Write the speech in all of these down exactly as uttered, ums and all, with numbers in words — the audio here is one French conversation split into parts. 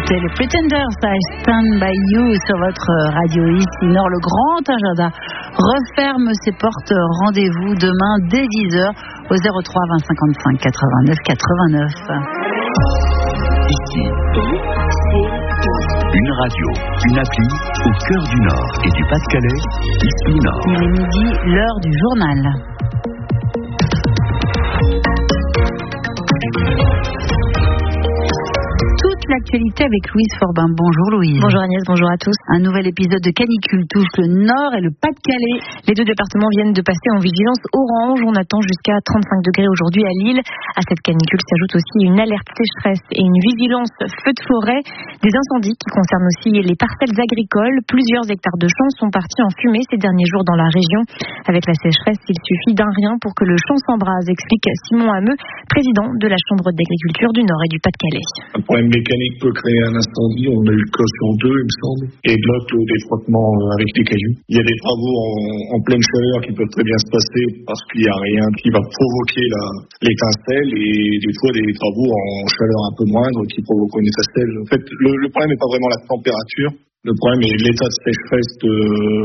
C'était les Pretenders à Stand By You sur votre radio ici Nord. Le grand agenda referme ses portes. Rendez-vous demain dès dix heures au zéro trois vingt cinquante-cinq quatre-vingt-neuf quatre-vingt-neuf. Ici, une radio, une appli au cœur du Nord et du Pas-de-Calais, ici Nord. Il est midi, l'heure du journal. L'actualité avec Louise Forbin. Bonjour Louise. Bonjour Agnès, bonjour à tous. Un nouvel épisode de canicule touche le Nord et le Pas-de-Calais. Les deux départements viennent de passer en vigilance orange. On attend jusqu'à trente-cinq degrés aujourd'hui à Lille. À cette canicule s'ajoute aussi une alerte sécheresse et une vigilance feu de forêt. Des incendies qui concernent aussi les parcelles agricoles. Plusieurs hectares de champs sont partis en fumée ces derniers jours dans la région. Avec la sécheresse, il suffit d'un rien pour que le champ s'embrase, explique Simon Hameux, président de la Chambre d'agriculture du Nord et du Pas-de-Calais. Un problème mécanique peut créer un incendie, on a eu le cas sur deux il me semble, et de l'autre des frottements avec des cailloux. Il y a des travaux en, en pleine chaleur qui peuvent très bien se passer parce qu'il n'y a rien qui va provoquer la, l'étincelle, et des fois des travaux en chaleur un peu moindre qui provoquent une étincelle. En fait, le, le problème n'est pas vraiment la température, le problème est l'état de sécheresse de,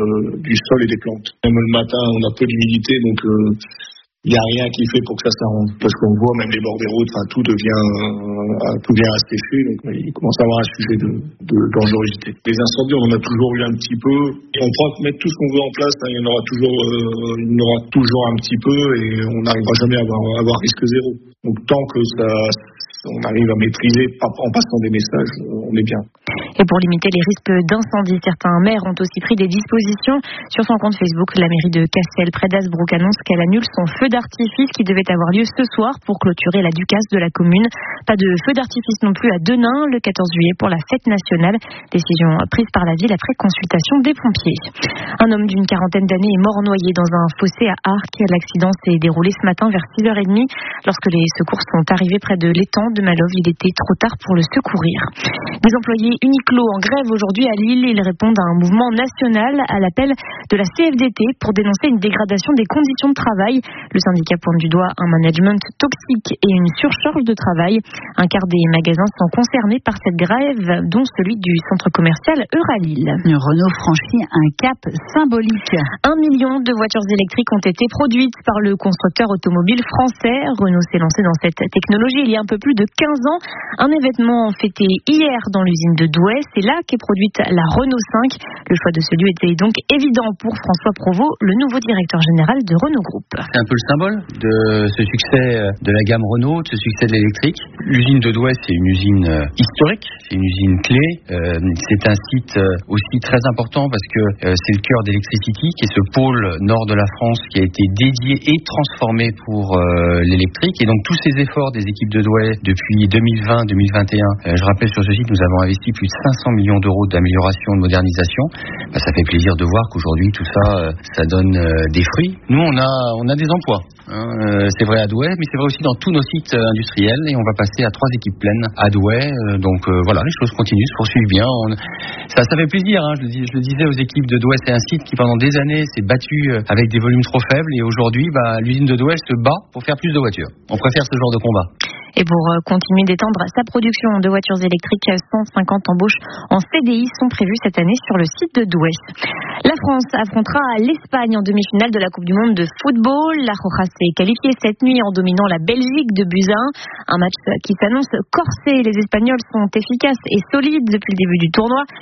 du sol et des plantes. Même le matin, on a peu d'humidité, donc euh, il n'y a rien qui fait pour que ça s'arrange. Parce qu'on voit même les bords des routes, enfin, tout devient, euh, tout vient à sécher. Donc il commence à avoir un sujet de, de dangerosité. Les incendies, on en a toujours eu un petit peu. Et on pourra mettre tout ce qu'on veut en place. Hein, il y en aura toujours, euh, il y en aura toujours un petit peu, et on n'arrivera jamais à avoir, à avoir risque zéro. Donc tant que ça, on arrive à maîtriser en passant des messages, on est bien. Et pour limiter les risques d'incendie, certains maires ont aussi pris des dispositions. Sur son compte Facebook, la mairie de Castel, près d'Hazebrouck, annonce qu'elle annule son feu d'artifice qui devait avoir lieu ce soir pour clôturer la Ducasse de la commune. Pas de feu d'artifice non plus à Denain le quatorze juillet pour la fête nationale. Décision prise par la ville après consultation des pompiers. Un homme d'une quarantaine d'années est mort noyé dans un fossé à Arques. L'accident s'est déroulé ce matin vers six heures trente. Lorsque les secours sont arrivés près de l'étang de Malov, il était trop tard pour le secourir. Des employés Uniqlo en grève aujourd'hui à Lille. Ils répondent à un mouvement national à l'appel de la C F D T pour dénoncer une dégradation des conditions de travail. Le syndicat pointe du doigt un management toxique et une surcharge de travail. Un quart des magasins sont concernés par cette grève, dont celui du centre commercial Euralille. Renault franchit un cap symbolique. Un million de voitures électriques ont été produites par le constructeur automobile français. Renault s'est lancé dans cette technologie il y a un peu plus de quinze ans. Un événement fêté hier dans l'usine de Douai. C'est là qu'est produite la Renault cinq. Le choix de ce lieu était donc évident pour François Provost, le nouveau directeur général de Renault Group. C'est un peu le symbole de ce succès de la gamme Renault, de ce succès de l'électrique. L'usine de Douai, c'est une usine historique, c'est une usine clé. Euh, c'est un site aussi très important parce que euh, c'est le cœur d'Electricity, qui est ce pôle nord de la France qui a été dédié et transformé pour euh, l'électrique. Et donc tous ces efforts des équipes de Douai depuis deux mille vingt deux mille vingt et un, euh, je rappelle sur ce site, nous avons investi plus de cinq cents millions d'euros d'amélioration, de modernisation. Bah, ça fait plaisir de voir qu'aujourd'hui tout ça, euh, ça donne euh, des fruits. Nous, on a, on a des emplois. Hein. Euh, c'est vrai à Douai, mais c'est vrai aussi dans tous nos sites euh, industriels. Et on va passer à trois équipes pleines à Douai. Euh, donc euh, voilà, les choses continuent, se poursuivent bien. On... Ça, ça fait plaisir. Hein. Je, le dis, je le disais aux équipes de Douai, c'est un site qui pendant des années s'est battu euh, avec des volumes trop faibles. Et aujourd'hui, bah, l'usine de Douai se bat pour faire plus de voitures. On préfère ce genre de combat. Et pour continuer d'étendre sa production de voitures électriques, cent cinquante embauches en C D I sont prévues cette année sur le site de Douai. La France affrontera l'Espagne en demi-finale de la Coupe du Monde de football. La Roja s'est qualifiée cette nuit en dominant la Belgique de buts à un. Un match qui s'annonce corsé. Les Espagnols sont efficaces et solides depuis le début du tournoi.